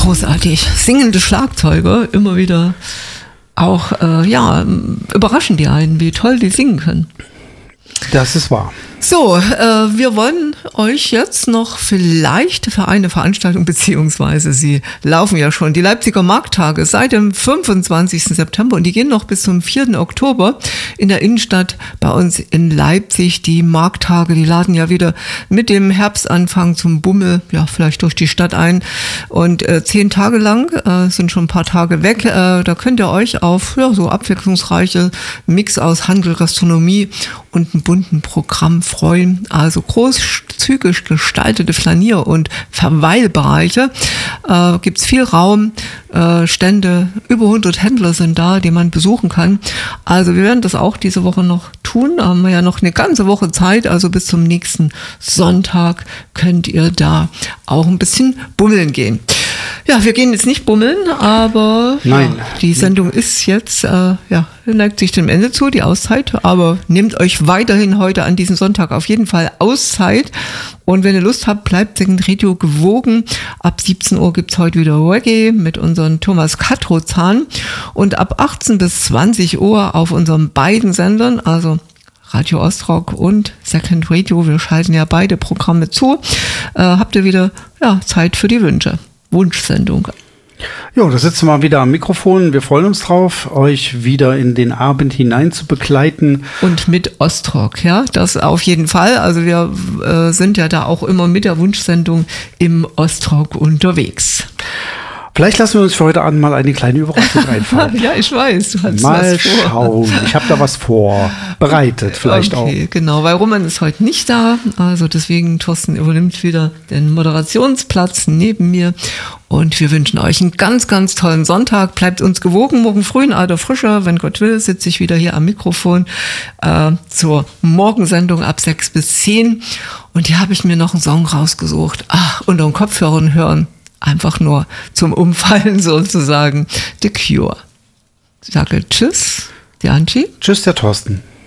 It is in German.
großartig. Singende Schlagzeuger, immer wieder auch, überraschen die einen, wie toll die singen können. Das ist wahr. So, wir wollen euch jetzt noch vielleicht für eine Veranstaltung, beziehungsweise sie laufen ja schon, die Leipziger Markttage seit dem 25. September und die gehen noch bis zum 4. Oktober in der Innenstadt bei uns in Leipzig. Die Markttage, die laden ja wieder mit dem Herbstanfang zum Bummel, ja, vielleicht durch die Stadt ein und 10 Tage lang, sind schon ein paar Tage weg, da könnt ihr euch auf so abwechslungsreiche Mix aus Handel, Gastronomie und einem bunten Programm freuen. Also großzügig gestaltete Flanier- und Verweilbereiche. Gibt's viel Raum, Stände, über 100 Händler sind da, die man besuchen kann. Also wir werden das auch diese Woche noch tun. Da haben wir ja noch eine ganze Woche Zeit, also bis zum nächsten Sonntag könnt ihr da auch ein bisschen bummeln gehen. Ja, wir gehen jetzt nicht bummeln, aber Nein. Ja, die Sendung ist jetzt, neigt sich dem Ende zu, die Auszeit, aber nehmt euch weiterhin heute an diesem Sonntag auf jeden Fall Auszeit und wenn ihr Lust habt, bleibt Second Radio gewogen. Ab 17 Uhr gibt's heute wieder Reggae mit unserem Thomas Katrozahn und ab 18 bis 20 Uhr auf unseren beiden Sendern, also Radio Ostrock und Second Radio, wir schalten ja beide Programme zu, habt ihr wieder Zeit für die Wunschsendung. Jo, da sitzen wir wieder am Mikrofon. Wir freuen uns drauf, euch wieder in den Abend hinein zu begleiten. Und mit Ostrock, ja, das auf jeden Fall. Also wir sind ja da auch immer mit der Wunschsendung im Ostrock unterwegs. Vielleicht lassen wir uns für heute Abend mal eine kleine Überraschung einfallen. Ja, ich weiß, du hast mal was vor. schauen. Ich habe da was vorbereitet, vielleicht auch. Okay, genau, weil Roman ist heute nicht da. Also deswegen, Thorsten übernimmt wieder den Moderationsplatz neben mir. Und wir wünschen euch einen ganz, ganz tollen Sonntag. Bleibt uns gewogen. Morgen früh in alter Frische, wenn Gott will, sitze ich wieder hier am Mikrofon zur Morgensendung ab 6 bis 10. Und hier habe ich mir noch einen Song rausgesucht. Unter den Kopfhörern hören. Einfach nur zum Umfallen sozusagen. The Cure. Ich sage Tschüss, die Angie. Tschüss, der Thorsten.